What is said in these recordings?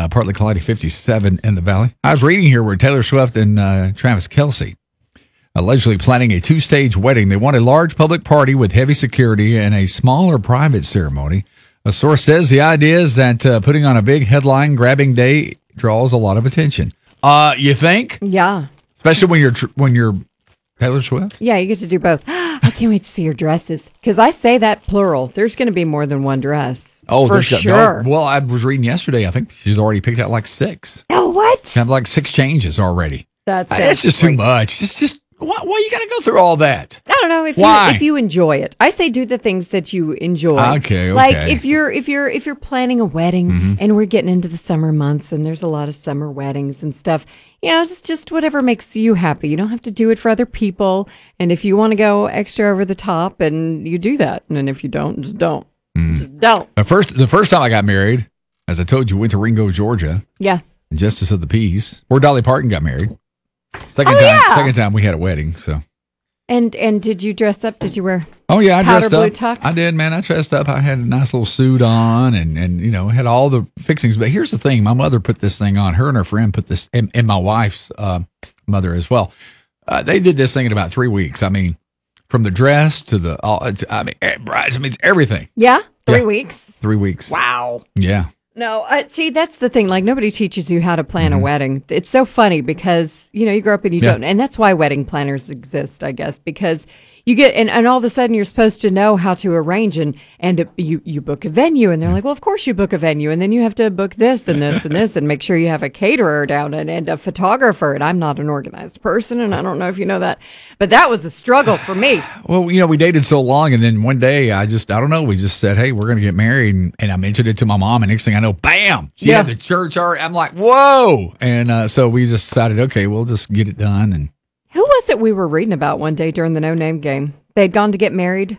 partly cloudy, 57 in the valley. I was reading here where Taylor Swift and Travis Kelce allegedly planning a 2-stage wedding. They want a large public party with heavy security and a smaller private ceremony. A source says the idea is that putting on a big headline-grabbing day draws a lot of attention. You think? Yeah. Especially when you're Taylor Swift? Yeah, you get to do both. I can't wait to see your dresses. Because I say that plural. There's going to be more than one dress. Oh, for sure. Well, I was reading yesterday. I think she's already picked out like 6. Oh, what? She had like 6 changes already. That's just great. too much. It's just why you got to go through all that? I don't know if you enjoy it. I say do the things that you enjoy. Okay. Like if you're planning a wedding and we're getting into the summer months and there's a lot of summer weddings and stuff, it's just whatever makes you happy. You don't have to do it for other people. And if you want to go extra over the top, and you do that, and then if you don't, just don't. Just don't. The first time I got married, as I told you, went to Ringo, Georgia. Yeah. Justice of the Peace, where Dolly Parton got married. Second time we had a wedding. So. And did you dress up? Did you wear? Oh yeah, I powder dressed blue up. tux? I did, man. I dressed up. I had a nice little suit on, and had all the fixings. But here's the thing: my mother put this thing on. Her and her friend put this, and my wife's mother as well. They did this thing in about 3 weeks. I mean, from the dress to the bridesmaids, everything. Yeah, 3 weeks. 3 weeks. Wow. Yeah. No, see, that's the thing. Like, nobody teaches you how to plan a wedding. It's so funny because, you grow up and you don't. And that's why wedding planners exist, I guess, because you get, and all of a sudden you're supposed to know how to arrange and you book a venue. And they're like, well, of course you book a venue. And then you have to book this and this and this and make sure you have a caterer down and a photographer. And I'm not an organized person. And I don't know if you know that. But that was a struggle for me. Well, we dated so long. And then one day I don't know. We just said, hey, we're going to get married. And I mentioned it to my mom. And next thing I know, bam, she had the church already. I'm like, whoa. And so we just decided, okay, we'll just get it done. And who was it we were reading about one day during the No Name game? They'd gone to get married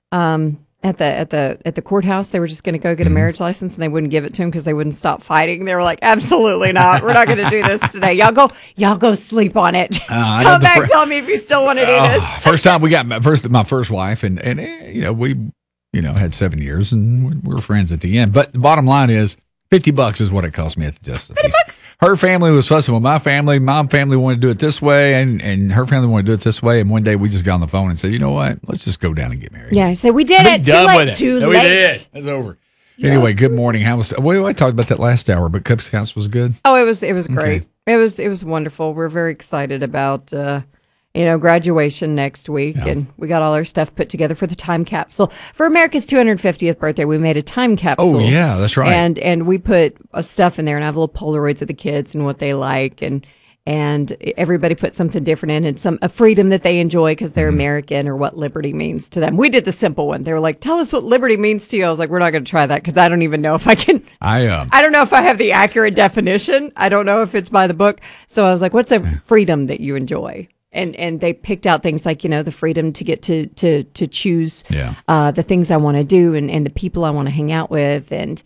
at the courthouse. They were just going to go get a marriage license, and they wouldn't give it to him because they wouldn't stop fighting. They were like, "Absolutely not. We're not going to do this today. Y'all go sleep on it. Come back, tell me if you still want to do this." First time we got my first wife, and we had 7 years, and we were friends at the end. But the bottom line is, $50 is what it cost me at the Justice. $50. Her family was fussing with my family. My family wanted to do it this way, and her family wanted to do it this way. And one day we just got on the phone and said, you know what? Let's just go down and get married. Yeah, so we did it. Too late. Too late. We did. It's over. Yeah. Anyway, good morning. I talked about that last hour, but Cub Scouts was good. Oh, it was great. Okay. It was wonderful. We're very excited about graduation next week, and we got all our stuff put together for the time capsule for America's 250th birthday. We made a time capsule. Oh yeah, that's right. And we put stuff in there, and I have little Polaroids of the kids and what they like, and everybody put something different in, and a freedom that they enjoy because they're American, or what liberty means to them. We did the simple one. They were like, "Tell us what liberty means to you." I was like, "We're not going to try that because I don't even know if I can." I don't know if I have the accurate definition. I don't know if it's by the book. So I was like, "What's a freedom that you enjoy?" And they picked out things like, the freedom to get to choose the things I want to do and the people I want to hang out with. And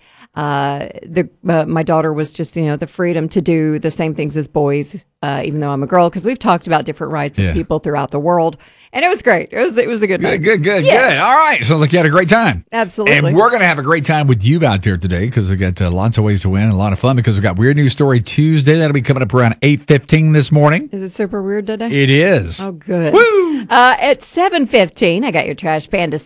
my daughter was just, the freedom to do the same things as boys, even though I'm a girl, because we've talked about different rights of people throughout the world. And it was great. It was a good night. Good. All right. Sounds like you had a great time. Absolutely. And we're going to have a great time with you out there today because we got lots of ways to win and a lot of fun because we got Weird News Story Tuesday. That'll be coming up around 8:15 this morning. Is it super weird today? It is. Oh, good. Woo! At 7:15, I got your Trash Panda